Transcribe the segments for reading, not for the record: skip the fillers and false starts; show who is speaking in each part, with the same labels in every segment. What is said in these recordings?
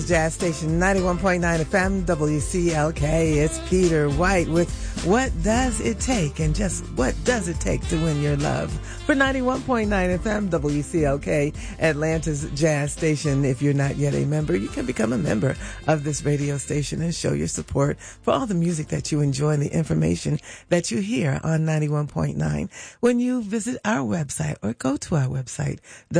Speaker 1: Atlanta's Jazz Station, 91.9 FM, WCLK. It's Peter White with What Does It Take? And just what does it take to win your love? For 91.9 FM, WCLK, Atlanta's Jazz Station. If you're not yet a member, you can become a member of this radio station and show your support for all the music that you enjoy and the information that you hear on 91.9 when you visit our website or go to our website,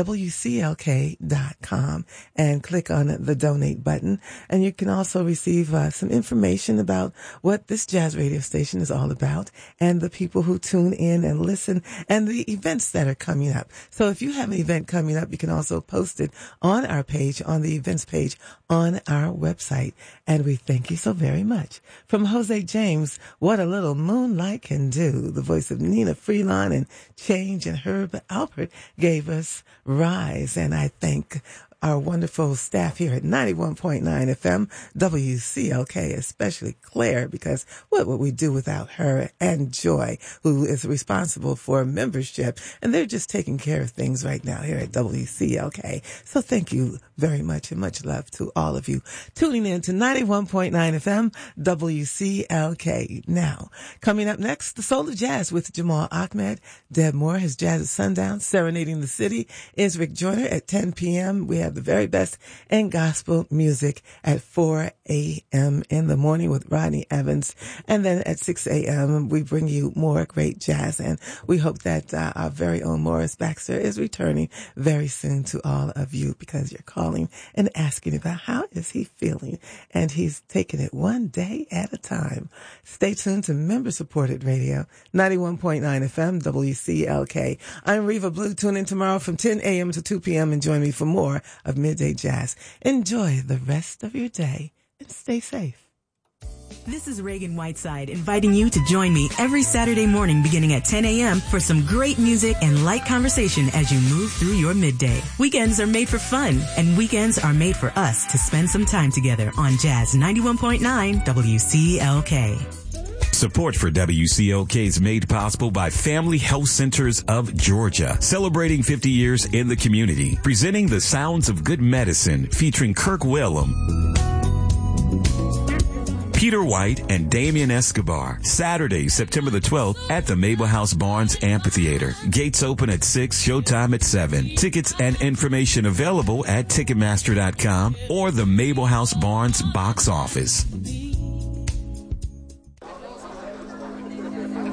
Speaker 1: WCLK.com, and click on the donate button. And you can also receive some information about what this jazz radio station is all about and the people who tune in and listen and the events that are coming up. So if you have an event coming up, you can also post it on our page, on the events page on our website. And we thank you so very much. From Jose James, What a Little Moonlight Can Do. The voice of Nina Freelon and Change, and Herb Alpert gave us Rise. And I thank our wonderful staff here at 91.9 FM, WCLK, especially Claire, because what would we do without her, and Joy, who is responsible for membership, and they're just taking care of things right now here at WCLK. So thank you very much, and much love to all of you tuning in to 91.9 FM, WCLK. Now, coming up next, the Soul of Jazz with Jamal Ahmed, Deb Moore, his Jazz at Sundown, Serenading the City is Rick Joyner at 10 p.m. We have the very best in gospel music at 4 a.m. in the morning with Rodney Evans. And then at 6 a.m., we bring you more great jazz. And we hope that our very own Morris Baxter is returning very soon to all of you, because you're calling and asking about how is he feeling. And he's taking it one day at a time. Stay tuned to member-supported radio, 91.9 FM, WCLK. I'm Reva Blue. Tune in tomorrow from 10 a.m. to 2 p.m. and join me for more of Midday Jazz. Enjoy the rest of your day and stay safe.
Speaker 2: This is Reagan Whiteside inviting you to join me every Saturday morning beginning at 10 a.m. for some great music and light conversation as you move through your midday. Weekends are made for fun, and weekends are made for us to spend some time together on Jazz 91.9 WCLK.
Speaker 3: Support for WCLK is made possible by Family Health Centers of Georgia, celebrating 50 years in the community, presenting the sounds of good medicine, featuring Kirk Whalum, Peter White, and Damian Escobar. Saturday, September the 12th at the Mabel House Barnes Amphitheater. Gates open at 6, showtime at 7. Tickets and information available at Ticketmaster.com or the Mabel House Barnes box office.